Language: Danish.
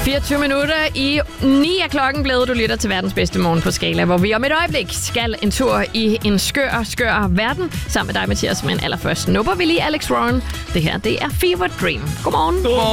24 minutter i 9 er klokken blevet. Du lytter til verdens bedste morgen på Skala, hvor vi om et øjeblik skal en tur i en skør verden sammen med dig, Mathias. Men allerførst snupper vi lige Alex Warren. Det her, det er Fever Dream. Godmorgen.